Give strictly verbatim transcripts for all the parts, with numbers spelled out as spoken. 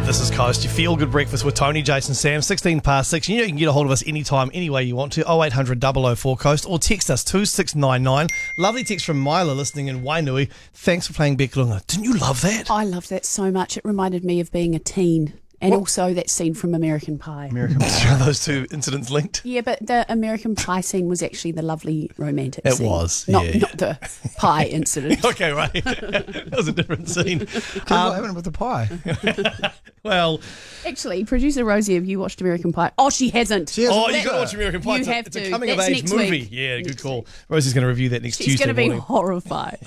This is Coast. You feel good breakfast with Tony, Jason, Sam. sixteen past six. You know you can get a hold of us anytime, any way you want to. oh eight hundred, double oh four, Coast, or text us two six nine nine. Lovely text from Mila listening in Wainui. Thanks for playing Bekalunga. Didn't you love that? I loved that so much. It reminded me of being a teen. And What? also that scene from American Pie. American Are those two incidents linked? Yeah, but the American Pie scene was actually the lovely romantic It scene. was, Not, yeah. not the pie incident. Okay, right. That was a different scene. what Um, happened with the pie? well, Actually, producer Rosie, have you watched American Pie? Oh, she hasn't. She hasn't oh, you either. got to watch American Pie. You It's a, have it's a to. coming That's of age next movie. week. Yeah, good Next call. Rosie's going to review that next She's Tuesday going to be morning. horrified.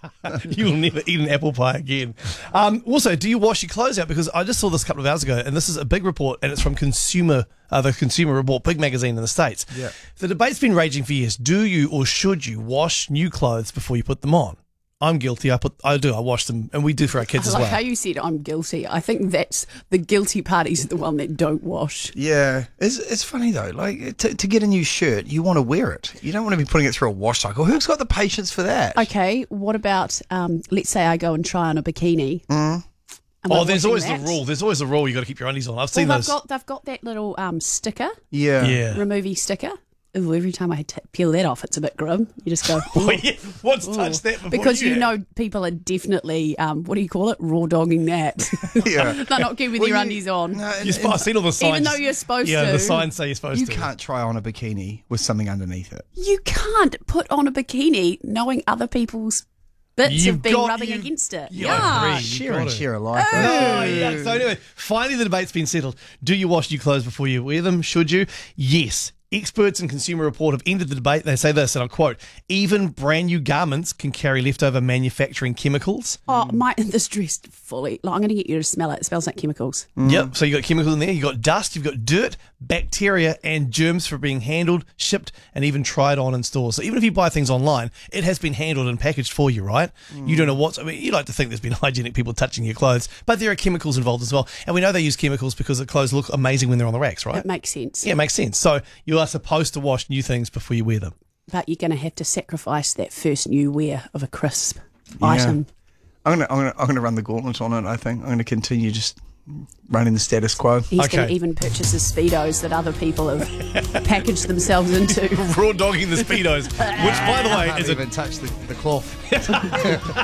You will never eat an apple pie again. Um, also, do you wash your clothes out? Because I just saw this a couple of hours ago, and this is a big report, and it's from Consumer, uh, the Consumer Report, big magazine in the States. Yeah. The debate's been raging for years. Do you or should you wash new clothes before you put them on? I'm guilty. I put, I do. I wash them, and we do for our kids I as like well. how you said I'm guilty. I think that's the guilty party's the one that don't wash. Yeah, it's it's funny though. Like to, to get a new shirt, you want to wear it. You don't want to be putting it through a wash cycle. Who's got the patience for that? Okay, what about, um, let's say I go and try on a bikini. Mm. Oh, there's always the rule. There's always a rule. You got to keep your undies on. I've Well, seen they've those. got, they've got that little um, sticker, Yeah, yeah. removey sticker. Ooh, every time I t- peel that off, it's a bit grim. You just go, Oh, yeah. What's ooh. touched that before? Because you have? know people are definitely, um, what do you call it, raw dogging that. yeah. They're not keeping Well, their you- undies on. No, and- You're supposed, I've seen all the signs. Even though you're supposed yeah, to. the signs say you're supposed you to. can't try on a bikini with something underneath it. You can't put on a bikini knowing other people's bits You've have been got- rubbing you- against it. Yeah, I agree. You Share got and it. share alike. Oh, yeah. So anyway, finally the debate's been settled. Do you wash your clothes before you wear them? Should you? Yes. Experts in Consumer Report have ended the debate. They say this, and I'll quote, even brand new garments can carry leftover manufacturing chemicals. Oh, my, this dress fully. Like, I'm going to get you to smell it. It smells like chemicals. Yep. So you've got chemicals in there. You've got dust, you've got dirt, bacteria, and germs for being handled, shipped, and even tried on in stores. So even if you buy things online, it has been handled and packaged for you, right? You don't know what's... I mean, you like to think there's been hygienic people touching your clothes, but there are chemicals involved as well. And we know they use chemicals because the clothes look amazing when they're on the racks, right? It makes sense. Yeah, it makes sense. So you are supposed to wash new things before you wear them. But you're going to have to sacrifice that first new wear of a crisp item. I'm gonna, I'm gonna, I'm gonna run the gauntlet on it. I think I'm gonna continue just running the status quo. He's going Okay. to even purchase his Speedos that other people have packaged themselves into. Raw dogging the Speedos, which, by the I way, can't is a, even touch the, the cloth.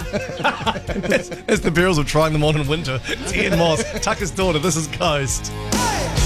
as the perils of trying them on in winter. Ian Moss, Tucker's daughter, this is Coast.